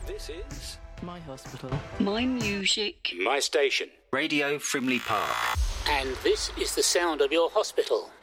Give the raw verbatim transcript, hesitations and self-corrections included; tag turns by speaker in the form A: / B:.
A: This is
B: my hospital.
C: My music.
A: my station.
D: Radio Frimley Park.
E: And this is the sound of your hospital.